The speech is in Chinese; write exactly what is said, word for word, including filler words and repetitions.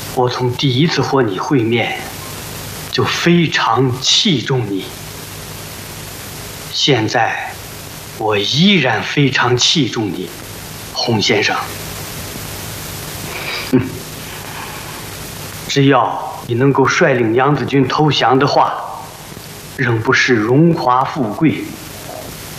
我从第一次和你会面就非常器重你，现在我依然非常器重你，洪先生。嗯，只要你能够率领娘子军投降的话，仍不是荣华富贵，